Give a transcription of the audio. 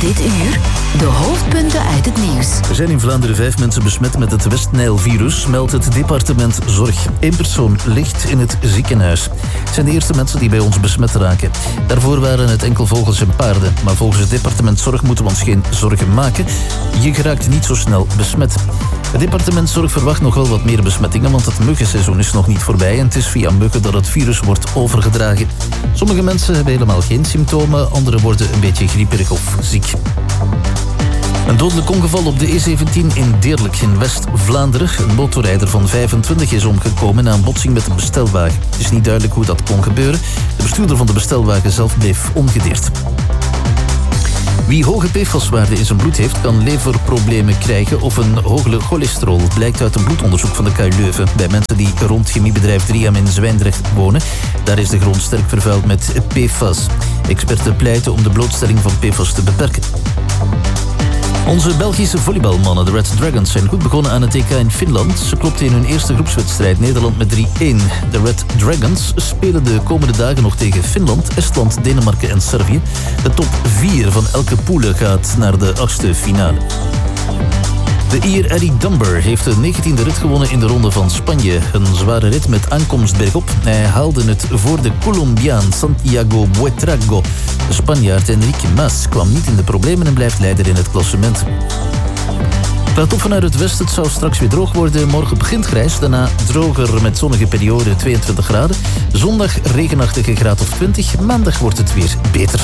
Dit uur de hoofdpunten uit het nieuws. Er zijn in Vlaanderen 5 mensen besmet met het West-Nijl-virus, meldt het departement Zorg. 1 persoon ligt in het ziekenhuis. Het zijn de eerste mensen die bij ons besmet raken. Daarvoor waren het enkel vogels en paarden. Maar volgens het departement Zorg moeten we ons geen zorgen maken. Je geraakt niet zo snel besmet. Het departement Zorg verwacht nog wel wat meer besmettingen, want het muggenseizoen is nog niet voorbij en het is via muggen dat het virus wordt overgedragen. Sommige mensen hebben helemaal geen symptomen, anderen worden een beetje grieperig of ziek. Een dodelijk ongeval op de E17 in Deerlijk in West-Vlaanderen. Een motorrijder van 25 is omgekomen na een botsing met een bestelwagen. Het is niet duidelijk hoe dat kon gebeuren. De bestuurder van de bestelwagen zelf bleef ongedeerd. Wie hoge PFAS-waarden in zijn bloed heeft, kan leverproblemen krijgen of een hoge cholesterol. Blijkt uit een bloedonderzoek van de KU Leuven bij mensen die rond chemiebedrijf 3M in Zwijndrecht wonen. Daar is de grond sterk vervuild met PFAS. Experten pleiten om de blootstelling van PFAS te beperken. Onze Belgische volleybalmannen, de Red Dragons, zijn goed begonnen aan het EK in Finland. Ze klopten in hun eerste groepswedstrijd Nederland met 3-1. De Red Dragons spelen de komende dagen nog tegen Finland, Estland, Denemarken en Servië. De top 4 van elke poule gaat naar de 8e finale. De Ier Eric Dumber heeft de 19e rit gewonnen in de Ronde van Spanje. Een zware rit met aankomst bergop. Hij haalde het voor de Colombiaan Santiago Buitrago. De Spanjaard Enrique Mas kwam niet in de problemen en blijft leider in het klassement. Laat op vanuit het westen, het zou straks weer droog worden. Morgen begint grijs, daarna droger met zonnige periode 22 graden. Zondag regenachtige graad of 20. Maandag wordt het weer beter.